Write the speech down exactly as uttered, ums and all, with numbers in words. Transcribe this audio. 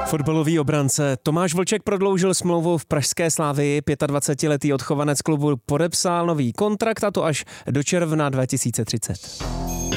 Fotbalový obránce Tomáš Vlček prodloužil smlouvu v pražské Slavii. dvacetiletý odchovanec klubu podepsal nový kontrakt, a to až do června dva tisíce třicet.